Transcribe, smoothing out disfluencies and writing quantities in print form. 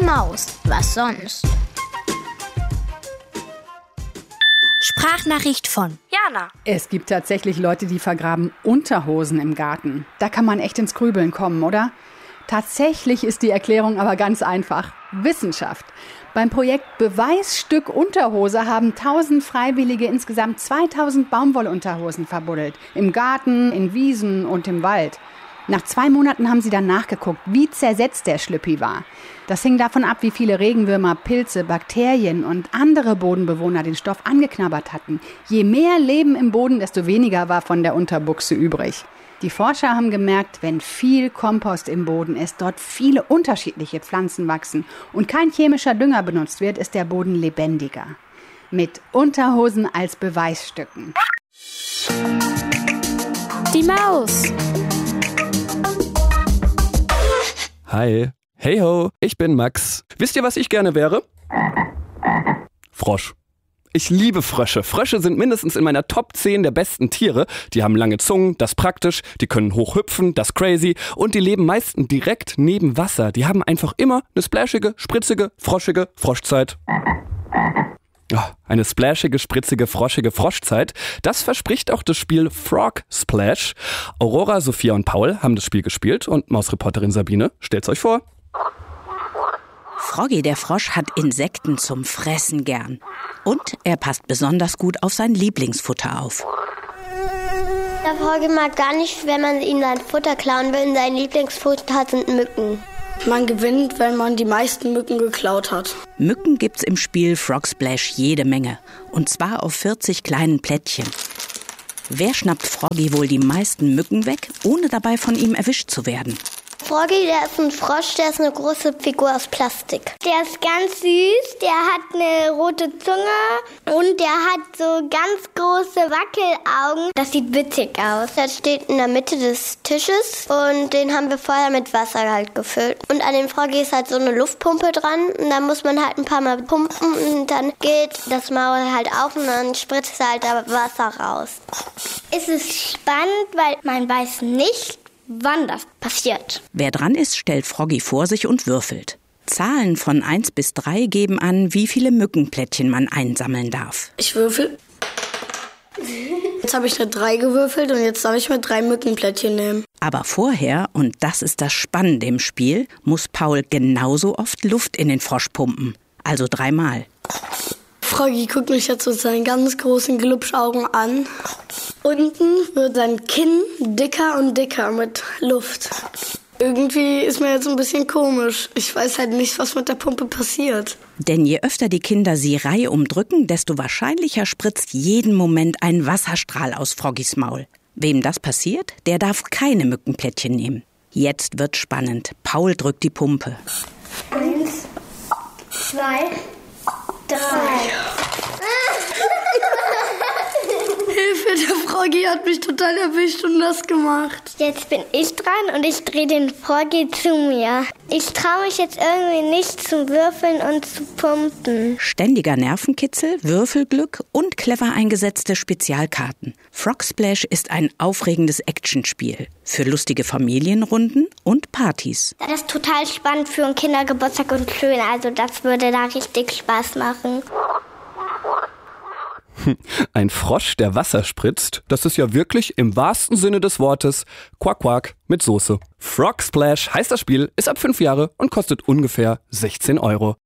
Maus. Was sonst? Sprachnachricht von Jana. Es gibt tatsächlich Leute, die vergraben Unterhosen im Garten. Da kann man echt ins Grübeln kommen, oder? Tatsächlich ist die Erklärung aber ganz einfach. Wissenschaft. Beim Projekt Beweisstück Unterhose haben 1000 Freiwillige insgesamt 2000 Baumwollunterhosen verbuddelt. Im Garten, in Wiesen und im Wald. Nach 2 Monaten haben sie dann nachgeguckt, wie zersetzt der Schlüppi war. Das hing davon ab, wie viele Regenwürmer, Pilze, Bakterien und andere Bodenbewohner den Stoff angeknabbert hatten. Je mehr Leben im Boden, desto weniger war von der Unterbuchse übrig. Die Forscher haben gemerkt, wenn viel Kompost im Boden ist, dort viele unterschiedliche Pflanzen wachsen und kein chemischer Dünger benutzt wird, ist der Boden lebendiger. Mit Unterhosen als Beweisstücken. Die Maus. Hi. Hey ho, ich bin Max. Wisst ihr, was ich gerne wäre? Frosch. Ich liebe Frösche. Frösche sind mindestens in meiner Top 10 der besten Tiere. Die haben lange Zungen, das praktisch, die können hoch hüpfen, das crazy und die leben meistens direkt neben Wasser. Die haben einfach immer eine splashige, spritzige, froschige Froschzeit. Oh, eine splashige, spritzige, froschige Froschzeit. Das verspricht auch das Spiel Frog Splash. Aurora, Sophia und Paul haben das Spiel gespielt und Mausreporterin Sabine stellt's euch vor. Froggy der Frosch hat Insekten zum Fressen gern. Und er passt besonders gut auf sein Lieblingsfutter auf. Der Froggy mag gar nicht, wenn man ihm sein Futter klauen will. Sein Lieblingsfutter sind Mücken. Man gewinnt, wenn man die meisten Mücken geklaut hat. Mücken gibt's im Spiel Frog Splash jede Menge. Und zwar auf 40 kleinen Plättchen. Wer schnappt Froggy wohl die meisten Mücken weg, ohne dabei von ihm erwischt zu werden? Froggy, der ist ein Frosch, der ist eine große Figur aus Plastik. Der ist ganz süß, der hat eine rote Zunge und der hat so ganz große Wackelaugen. Das sieht witzig aus. Der steht in der Mitte des Tisches und den haben wir vorher mit Wasser halt gefüllt. Und an dem Froggy ist halt so eine Luftpumpe dran und da muss man halt ein paar Mal pumpen und dann geht das Maul halt auf und dann spritzt halt da Wasser raus. Es ist spannend, weil man weiß nicht, wann das passiert. Wer dran ist, stellt Froggy vor sich und würfelt. Zahlen von 1 bis 3 geben an, wie viele Mückenplättchen man einsammeln darf. Ich würfel. Jetzt habe ich eine 3 gewürfelt und jetzt darf ich mir 3 Mückenplättchen nehmen. Aber vorher, und das ist das Spannende im Spiel, muss Paul genauso oft Luft in den Frosch pumpen. Also 3-mal. Froggy guckt mich jetzt mit seinen ganz großen Glubschaugen an. Unten wird sein Kinn dicker und dicker mit Luft. Irgendwie ist mir jetzt ein bisschen komisch. Ich weiß halt nicht, was mit der Pumpe passiert. Denn je öfter die Kinder sie reihum drücken, desto wahrscheinlicher spritzt jeden Moment ein Wasserstrahl aus Froggys Maul. Wem das passiert, der darf keine Mückenplättchen nehmen. Jetzt wird's spannend. Paul drückt die Pumpe. 1, 2, 3. Hilfe, der Froggy hat mich total erwischt und nass gemacht. Jetzt bin ich dran und ich drehe den Froggy zu mir. Ich traue mich jetzt irgendwie nicht zu würfeln und zu pumpen. Ständiger Nervenkitzel, Würfelglück und clever eingesetzte Spezialkarten. Frog Splash ist ein aufregendes Actionspiel für lustige Familienrunden und Partys. Das ist total spannend für einen Kindergeburtstag und schön. Also das würde da richtig Spaß machen. Ein Frosch, der Wasser spritzt, das ist ja wirklich im wahrsten Sinne des Wortes Quack Quack mit Soße. Frog Splash heißt das Spiel, ist ab 5 Jahre und kostet ungefähr 16 €.